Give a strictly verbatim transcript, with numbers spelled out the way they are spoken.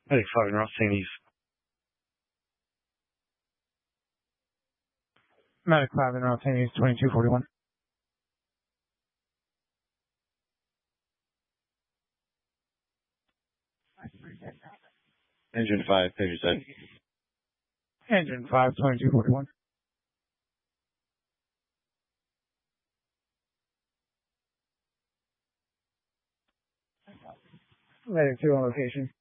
Medic five in Rossini's. Medic five in Rossini's, twenty-two forty-one. Engine five, picture set. Engine five, twenty-two forty-one. Medic two on location.